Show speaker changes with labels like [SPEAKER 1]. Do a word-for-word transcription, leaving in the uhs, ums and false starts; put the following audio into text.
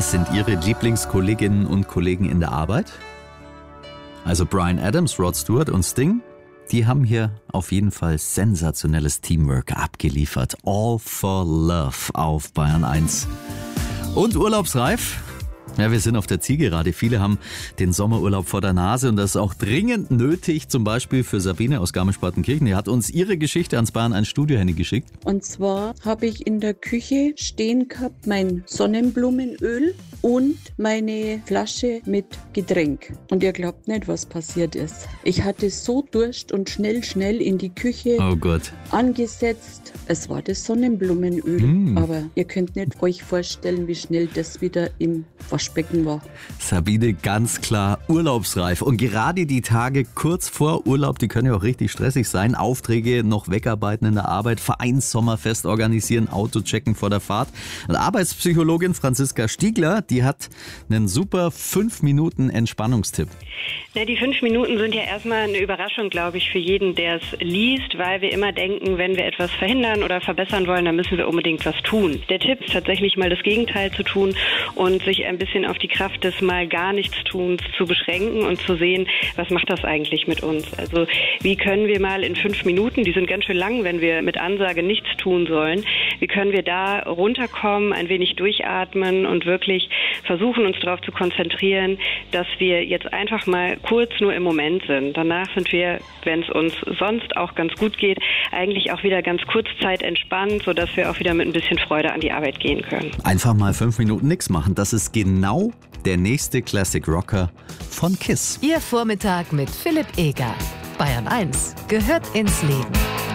[SPEAKER 1] Was sind Ihre Lieblingskolleginnen und Kollegen in der Arbeit? Also Bryan Adams, Rod Stewart und Sting, die haben hier auf jeden Fall sensationelles Teamwork abgeliefert. All for Love auf Bayern eins. Und urlaubsreif? Ja, wir sind auf der Zielgerade. Viele haben den Sommerurlaub vor der Nase und das ist auch dringend nötig. Zum Beispiel für Sabine aus Garmisch-Partenkirchen. Die hat uns ihre Geschichte ans Bayern eins Studio geschickt.
[SPEAKER 2] Und zwar habe ich in der Küche stehen gehabt mein Sonnenblumenöl und meine Flasche mit Getränk. Und ihr glaubt nicht, was passiert ist. Ich hatte so Durst und schnell, schnell in die Küche
[SPEAKER 1] Oh Gott.
[SPEAKER 2] angesetzt. Es war das Sonnenblumenöl.
[SPEAKER 1] Mm.
[SPEAKER 2] Aber ihr könnt nicht euch vorstellen, wie schnell das wieder im Waschbecken war.
[SPEAKER 1] Sabine, ganz klar urlaubsreif. Und gerade die Tage kurz vor Urlaub, die können ja auch richtig stressig sein. Aufträge noch wegarbeiten in der Arbeit, Vereinssommerfest organisieren, Auto checken vor der Fahrt. Und Arbeitspsychologin Franziska Stiegler, die hat einen super fünf Minuten Entspannungstipp.
[SPEAKER 3] Na, die fünf Minuten sind ja erstmal eine Überraschung, glaube ich, für jeden, der es liest, weil wir immer denken, wenn wir etwas verhindern oder verbessern wollen, dann müssen wir unbedingt was tun. Der Tipp ist tatsächlich mal das Gegenteil zu tun und sich ein bisschen auf die Kraft des mal gar nichts Tuns zu beschränken und zu sehen, was macht das eigentlich mit uns? Also wie können wir mal in fünf Minuten, die sind ganz schön lang, wenn wir mit Ansage nichts tun sollen, wie können wir da runterkommen, ein wenig durchatmen und wirklich versuchen, uns darauf zu konzentrieren, dass wir jetzt einfach mal kurz nur im Moment sind. Danach sind wir, wenn es uns sonst auch ganz gut geht, eigentlich auch wieder ganz kurzzeit entspannt, sodass wir auch wieder mit ein bisschen Freude an die Arbeit gehen können.
[SPEAKER 1] Einfach mal fünf Minuten nichts machen. Das ist genau der nächste Classic Rocker von KISS.
[SPEAKER 4] Ihr Vormittag mit Philipp Eger. Bayern eins gehört ins Leben.